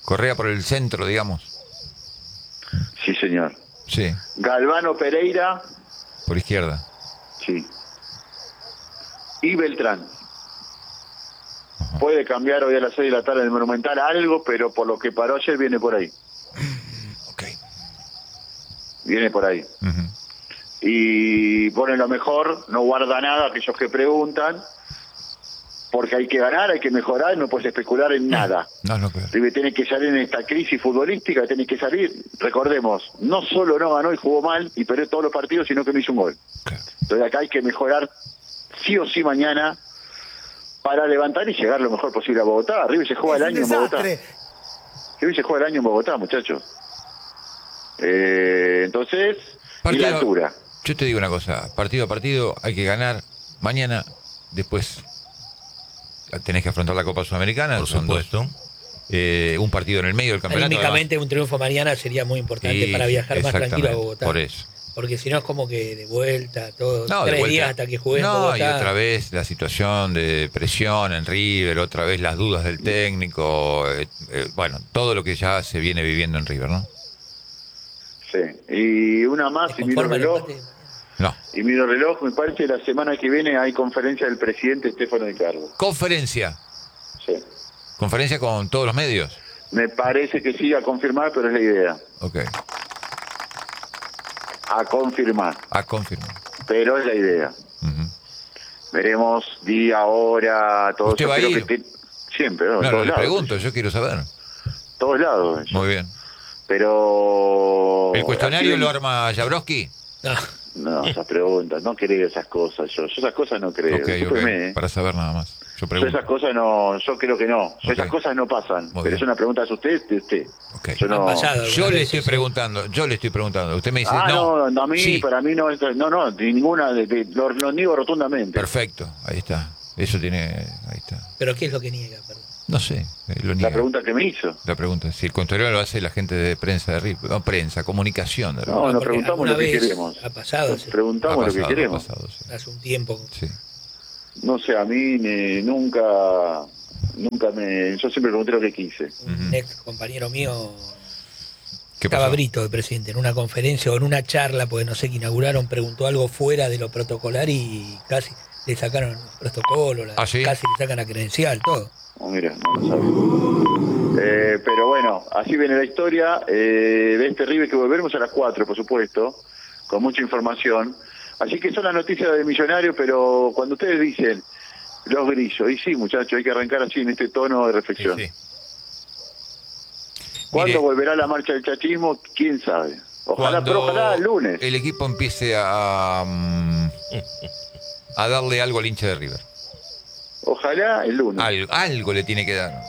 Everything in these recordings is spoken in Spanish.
Correa por el centro, digamos. Sí, señor. Sí, Galvano Pereira, por izquierda. sí. Y Beltrán. Ajá. Puede cambiar hoy a las 6 de la tarde en el Monumental algo, pero por lo que paró ayer viene por ahí. Ok. Viene por ahí. Ujú. Y pone lo mejor, no guarda nada aquellos que preguntan, porque hay que ganar, hay que mejorar, no puedes especular en nada. No, claro. River tiene que salir en esta crisis futbolística, tiene que salir, recordemos, no solo no ganó y jugó mal y perdió todos los partidos, sino que no hizo un gol. Claro. Entonces acá hay que mejorar sí o sí mañana para levantar y llegar lo mejor posible a Bogotá. River se juega el año en Bogotá. River se juega el año en Bogotá, muchachos. Entonces, y la altura. Yo te digo una cosa, partido a partido hay que ganar mañana, después tenés que afrontar la Copa Sudamericana. Por son supuesto. un partido en el medio del campeonato. Anímicamente un triunfo mañana sería muy importante para viajar más tranquilo a Bogotá. Por eso. Porque si no es como que de vuelta, todo, No, 3 de vuelta. días hasta que juegue en No, Bogotá. y otra vez la situación de presión en River, otra vez las dudas del técnico, bueno, todo lo que ya se viene viviendo en River, ¿no? Sí. Y una más, ¿Te y miro conforma el reloj. empate? No. Y miro reloj, me parece que la semana que viene hay conferencia del presidente Estefano Di Carlo. Conferencia. Sí. Conferencia con todos los medios. Me parece que sí, a confirmar, pero es la idea. Ok. A confirmar, A confirmar. pero es la idea. Ujú. Veremos día, hora, todo ¿Usted eso. va a Creo ir? que siempre, ¿no? En No, todos le lados. pregunto, yo quiero saber. Todos lados. eso. Muy bien. Pero... ¿El cuestionario así- lo arma Jabrowski? No. No, esas preguntas, no creo esas cosas. Yo esas cosas no creo. Ok, Discúlpeme, para saber nada más. Yo Yo pregunto. esas cosas no, yo creo que no. Yo Ok. esas cosas no pasan. Muy pero bien. es una pregunta de usted. Ok. Yo no. Han pasado Yo algunas le veces, estoy preguntando. Usted me dice, No, a mí, Sí. para mí no, no, ninguna, lo niego rotundamente. Perfecto, ahí está. Eso tiene, ahí está. ¿Pero qué es lo que niega? Perdón. No sé, lo La niega. pregunta que me hizo. La pregunta, si el contrario lo hace la gente de prensa de River, no prensa, comunicación de River. No, nos porque preguntamos alguna lo que vez queremos. ha pasado, Nos sí. preguntamos Ha lo que pasado, queremos. ha pasado, sí. Hace un tiempo. Sí. No sé, a mí nunca yo siempre pregunté lo que quise. Un ex compañero mío ¿Qué estaba pasó? Brito, de presidente, en una conferencia o en una charla, porque no sé qué inauguraron, preguntó algo fuera de lo protocolar y casi le sacaron el protocolo, ¿Ah, sí? casi le sacan la credencial, todo. Oh, mira, no lo sabía. Pero bueno, así viene la historia de este River, que volveremos a las 4, por supuesto, con mucha información. Así que son las noticias de Millonarios, pero cuando ustedes dicen los grillos, y sí, muchachos, hay que arrancar así en este tono de reflexión. Sí, sí. ¿Cuándo Mire, volverá la marcha del chachismo? ¿Quién sabe? Ojalá, cuando pero ojalá el lunes. el equipo empiece a darle algo al hincha de River. Ojalá el lunes. Algo le tiene que dar.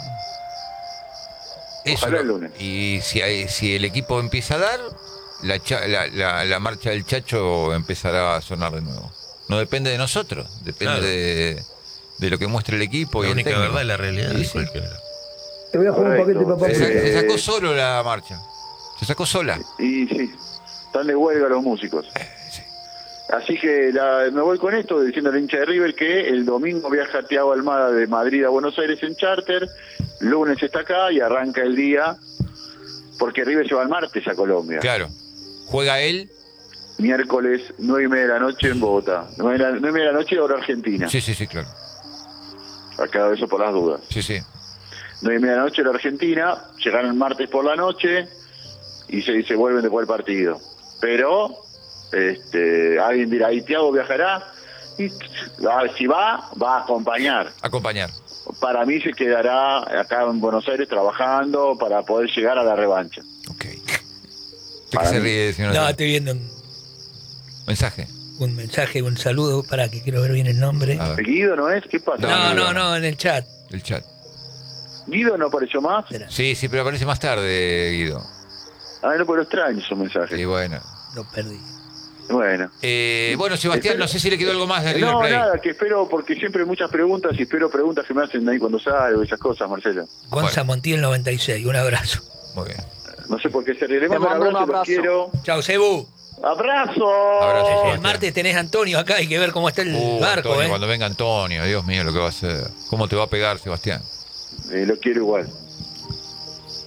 Eso, Ojalá el lunes. y si el equipo empieza a dar, la marcha del Chacho empezará a sonar de nuevo. No depende de nosotros, depende Claro. de lo que muestre el equipo. La y el única técnico. verdad es la realidad. Sí, de sí. cualquiera. Te voy a jugar un paquete de Correcto. papá. Se sacó solo la marcha. Se sacó sola. Y sí, están de huelga los músicos. Sí. Así que me voy con esto, diciendo al hincha de River que el domingo viaja Thiago Almada de Madrid a Buenos Aires en charter, lunes está acá y arranca el día, porque River se va el martes a Colombia. Claro. Juega él. Miércoles, 9:30 de la noche en Bogotá. 9:30 de la noche, hora argentina. Sí, claro. Acá eso por las dudas. Sí. 9:30 de la noche, hora argentina, llegan el martes por la noche y se vuelven después del partido. Pero, alguien dirá, ¿y Thiago viajará? Y, si va a acompañar. Acompañar. Para mí se quedará acá en Buenos Aires trabajando para poder llegar a la revancha. Ok. ¿De qué Para se mí. ríe, señor? No, estoy viendo Mensaje. un mensaje, un saludo, para que quiero ver bien el nombre. A ver, ¿Guido no es? ¿Qué pasa? No, en el chat. el chat. ¿Guido no apareció más? Espera, Sí, pero aparece más tarde, Guido. Ah, no, pero extraño esos mensajes. Y bueno. lo perdí. Bueno. Bueno, Sebastián, no sé si le quedó algo más de River No, Plate. nada, que espero, porque siempre hay muchas preguntas y espero preguntas que me hacen ahí cuando salgo, esas cosas, Marcelo. Gonza Montiel 96, un abrazo. Muy bien. No sé por qué se ríe. Le mando mando un un abrazo, los abrazo. quiero. Chau, Cebu. ¡Abrazo! Abrazo, El Sebastián. martes tenés a Antonio acá, hay que ver cómo está el barco, Antonio, cuando venga Antonio, Dios mío, lo que va a hacer. ¿Cómo te va a pegar, Sebastián? Lo quiero igual.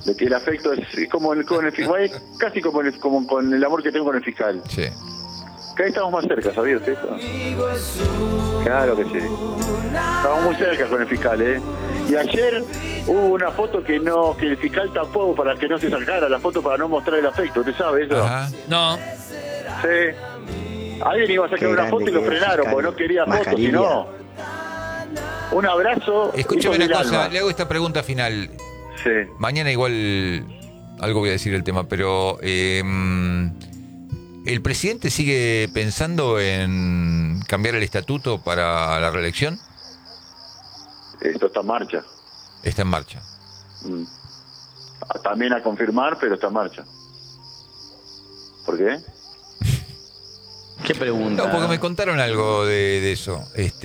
de que el afecto es como con el fiscal, es casi como con el amor que tengo con el fiscal. Sí. Cada vez estamos más cerca, ¿sabía usted eso? Claro que sí. Estamos muy cerca con el fiscal, ¿eh? Y ayer hubo una foto que el fiscal tapó para que no se sacara la foto para no mostrar el afecto, ¿usted sabe eso? Ajá. No. Sí. Alguien iba a sacar Qué una grande foto y lo que es el frenaron fiscal. porque no quería foto, Mascarilla. sino un abrazo. Escúcheme hijo una del cosa, alma. le hago esta pregunta final. Sí. Mañana igual algo voy a decir del tema, pero ¿el presidente sigue pensando en cambiar el estatuto para la reelección? Esto está en marcha. Está en marcha. Mm. También a confirmar, pero está en marcha. ¿Por qué? ¿Qué pregunta? No, porque me contaron algo de eso.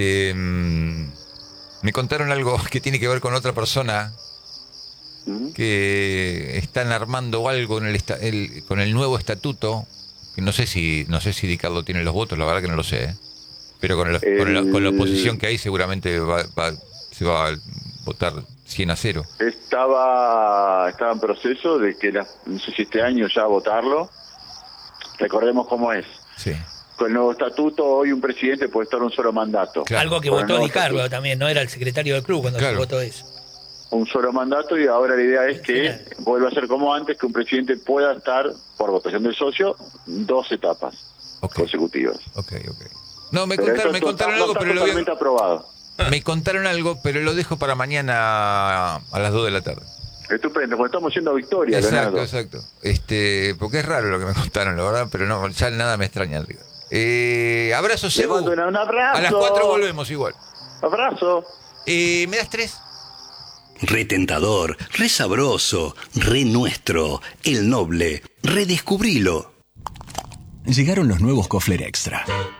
Me contaron algo que tiene que ver con otra persona ¿Mm? que están armando algo en con el nuevo estatuto. Que no sé si Ricardo tiene los votos, la verdad que no lo sé. Pero con la oposición que hay seguramente se va a votar 100-0. Estaba en proceso de que no sé si este año ya votarlo. Recordemos cómo es. Sí. Con el nuevo estatuto, hoy un presidente puede estar un solo mandato. Claro. Algo que Con el votó nuevo Di Carlo estatuto. también, no era el secretario del club cuando Claro. se votó eso. Un solo mandato, y ahora la idea es que vuelva a ser como antes, que un presidente pueda estar, por votación del socio, 2 etapas Ok. consecutivas. Ok. No, me Pero contaron esto algo, está pero totalmente aprobado. me contaron algo, pero lo dejo para mañana a las 2 de la tarde. Estupendo, porque estamos yendo a Victoria, Exacto. Leonardo. Porque es raro lo que me contaron, la verdad, pero no, ya nada me extraña. Abrazo, Le Sebu. mando un abrazo. A las 4 volvemos igual. Abrazo. ¿Me das 3? Retentador, re sabroso, re nuestro, el noble, redescubrilo. Llegaron los nuevos Kofler Extra.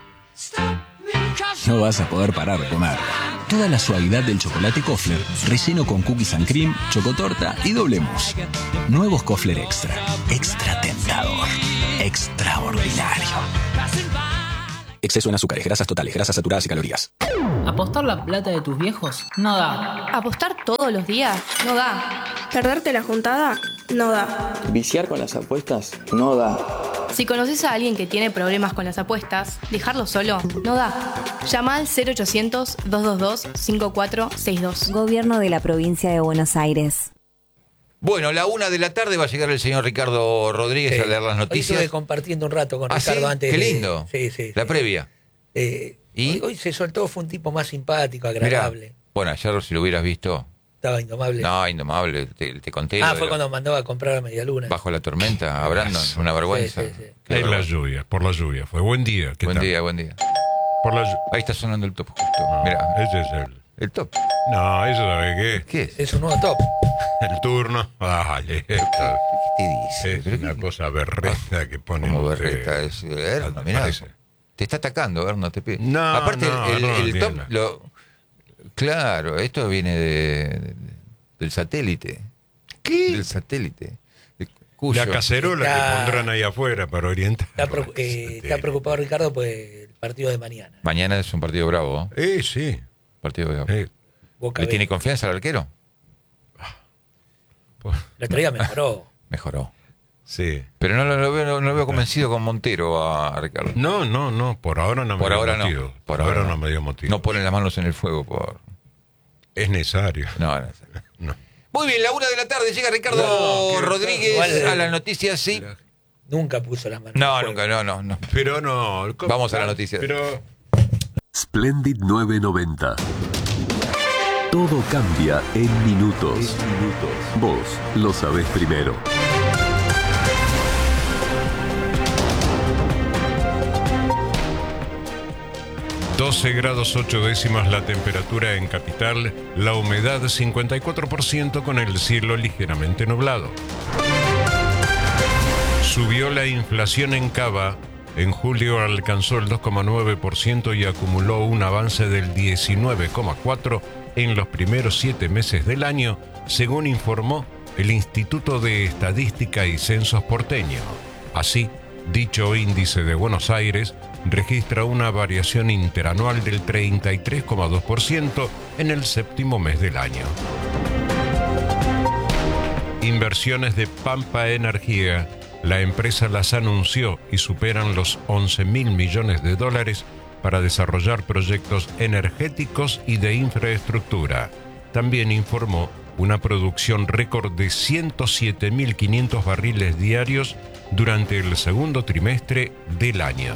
No vas a poder parar de comer. Toda la suavidad del chocolate Kofler, relleno con cookies and cream, chocotorta y doble mousse. Nuevos Kofler Extra. Extra tentador. Extraordinario. Exceso en azúcares, grasas totales, grasas saturadas y calorías. ¿Apostar la plata de tus viejos? No da. ¿Apostar todos los días? No da. ¿Perderte la juntada? No da. ¿Viciar con las apuestas? No da. Si conoces a alguien que tiene problemas con las apuestas, dejarlo solo no da. Llama al 0800-222-5462. Gobierno de la Provincia de Buenos Aires. Bueno, a la 1 de la tarde va a llegar el señor Ricardo Rodríguez a leer las Hoy noticias. estuve compartiendo un rato con ¿Ah, Ricardo sí? antes. Qué lindo. Sí. La previa. ¿Y? Hoy se soltó, fue un tipo más simpático, agradable. Mirá, bueno, ayer si lo hubieras visto. Estaba indomable. No, indomable. Te conté. lo de fue cuando mandaba a comprar a Media Luna. Bajo la tormenta, a Brandon, una vergüenza. Sí. Qué En la vergüenza. lluvia, por la lluvia. Fue buen día. ¿Qué Buen tal? día. Por la Ahí está sonando el top justo. No, Mirá, ese es el top. No, eso sabe qué. ¿Qué es? Es un nuevo top. El turno. Dale. ¿Qué dice? Es una cosa berreta que pone. Como berreta es Erno, mirá. parece. Te está atacando, Erno, te pide. No, Aparte, no, el no, top, tiene. claro, esto viene del satélite. ¿Qué? Del satélite. La cacerola Está- que pondrán ahí afuera para orientar. Está preocupado Ricardo por el partido de mañana. Mañana es un partido bravo, ¿no? Sí. Partido bravo. Boca ¿Le B. tiene confianza al arquero? El otro día mejoró. Mejoró. Sí. Pero no lo veo convencido con Montero a Ricardo. No, por ahora no me Por dio ahora motivo. no. Por ahora no me dio motivo. No ponen las manos en el fuego por... Es necesario. No. No. Muy bien, la 1 de la tarde llega Ricardo Rodríguez Igual, a las noticias, sí. Nunca puso las manos. No, en el fuego. nunca, no. Pero no. Vamos a la noticia. Pero Splendid 990. Todo cambia en minutos. Vos lo sabés primero. ...12 grados 8 décimas la temperatura en Capital... ...la humedad 54% con el cielo ligeramente nublado. Subió la inflación en Cava... ...en julio alcanzó el 2,9% y acumuló un avance del 19,4%... ...en los primeros 7 meses del año... ...según informó el Instituto de Estadística y Censos porteño. Así, dicho índice de Buenos Aires registra una variación interanual del 33,2% en el séptimo mes del año. inversiones de Pampa Energía, la empresa las anunció y superan los 11.000 millones de dólares para desarrollar proyectos energéticos y de infraestructura. También informó una producción récord de 107.500 barriles diarios durante el segundo trimestre del año.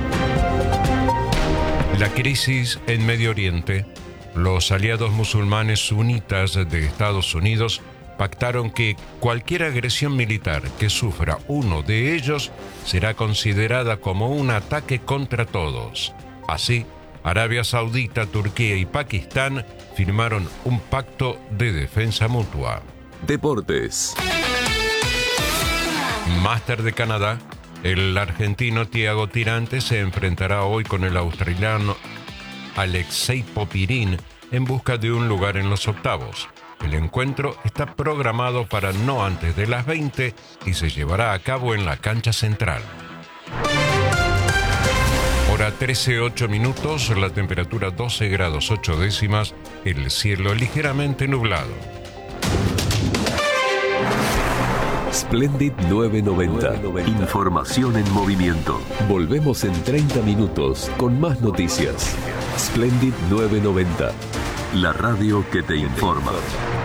La crisis en Medio Oriente. Los aliados musulmanes sunitas de Estados Unidos pactaron que cualquier agresión militar que sufra uno de ellos será considerada como un ataque contra todos. Así, Arabia Saudita, Turquía y Pakistán firmaron un pacto de defensa mutua. Deportes. Máster de Canadá. El argentino Thiago Tirante se enfrentará hoy con el australiano Alexei Popirín en busca de un lugar en los octavos. El encuentro está programado para no antes de las 20 y se llevará a cabo en la cancha central. Hora 13:08, la temperatura 12 grados 8 décimas, el cielo ligeramente nublado. Splendid 990. Información en movimiento. Volvemos en 30 minutos con más noticias. Splendid 990. La radio que te informa.